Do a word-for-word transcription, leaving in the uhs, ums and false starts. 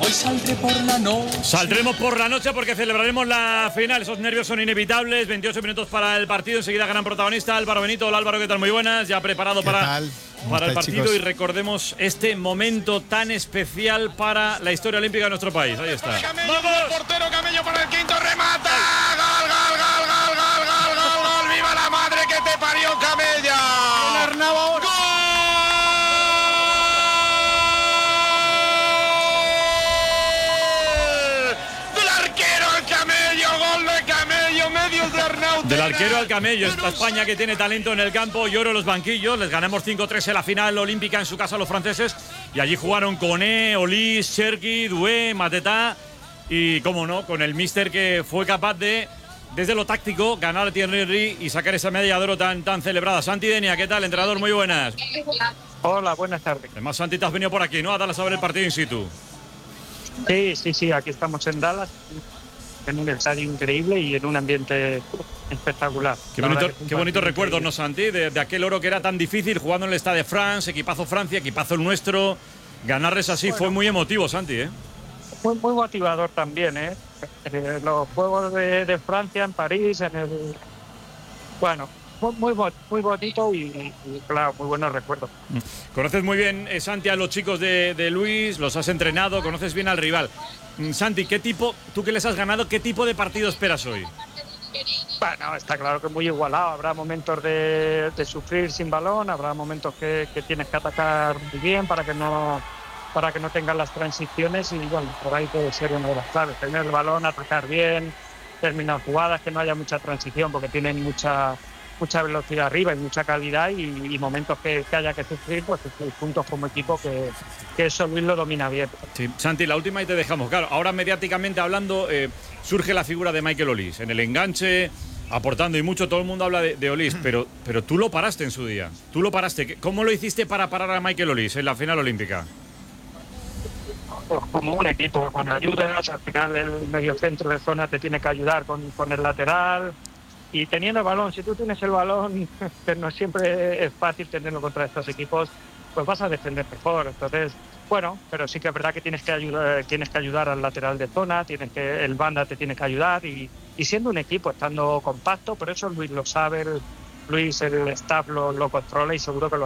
Hoy saldré por la noche. Saldremos por la noche porque celebraremos la final. Esos nervios son inevitables. veintiocho minutos para el partido. Enseguida gran protagonista Álvaro Benito. Hola Álvaro, ¿qué tal? Muy buenas. Ya preparado para, para el partido. Chicos? Y recordemos este momento tan especial para la historia olímpica de nuestro país. Ahí está. Camello, ¡vamos! Portero Camello para el quinto, remata. Gol, gol, gol, gol, gol, gol, gol, gol. ¡Viva la madre que te parió, Camella! ¡Gol! Del arquero al camello, esta España que tiene talento en el campo y oro en los banquillos. Les ganamos cinco tres en la final olímpica en su casa los franceses. Y allí jugaron Koné, Olís, Cherki, Doué, Mateta. Y, cómo no, con el míster que fue capaz de, desde lo táctico, ganar a Thierry Henry y sacar esa medalla de oro tan, tan celebrada. Santi Denia, ¿qué tal, entrenador? Muy buenas. Hola, buenas tardes. Además, Santi, te has venido por aquí, ¿no? A darles a ver el partido in situ. Sí, sí, sí, aquí estamos en Dallas, en un estadio increíble y en un ambiente espectacular. Qué bonito, qué bonito recuerdo, ¿no, Santi? De, de aquel oro que era tan difícil jugando en el Stade de France, equipazo Francia, equipazo el nuestro. Ganarles así bueno, fue muy emotivo, Santi, ¿eh? Muy, muy motivador también, ¿eh? eh los Juegos de, de Francia en París, en el... Bueno, muy, muy, muy bonito y, y, claro, muy buenos recuerdos. Conoces muy bien, eh, Santi, a los chicos de, de Luis, los has entrenado, conoces bien al rival. Santi, ¿qué tipo, tú que les has ganado, qué tipo de partido esperas hoy? Bueno, está claro que muy igualado. Habrá momentos de, de sufrir sin balón, habrá momentos que, que tienes que atacar muy bien para que no para que no tengas las transiciones y bueno, por ahí puede ser una de las claves. Tener el balón, atacar bien, terminar jugadas, que no haya mucha transición porque tienen mucha mucha velocidad arriba y mucha calidad y, y momentos que, que haya que sufrir, pues juntos como equipo que, que eso Luis lo domina bien. Sí, Santi, la última y te dejamos. Claro, ahora mediáticamente hablando eh, surge la figura de Michael Olís en el enganche, aportando y mucho, todo el mundo habla de, de Olís, pero, pero tú lo paraste en su día, tú lo paraste. ¿Cómo lo hiciste para parar a Michael Olís en la final olímpica? Pues como un equipo, con ayudas, al final el mediocentro de zona te tiene que ayudar con, con el lateral. Y teniendo el balón, si tú tienes el balón, que no siempre es fácil tenerlo contra estos equipos, pues vas a defender mejor. Entonces, bueno, pero sí que es verdad que tienes que ayudar, tienes que ayudar al lateral de zona, tienes que, el banda te tiene que ayudar y, y siendo un equipo, estando compacto, por eso Luis lo sabe, el, Luis, el staff lo, lo controla y seguro que lo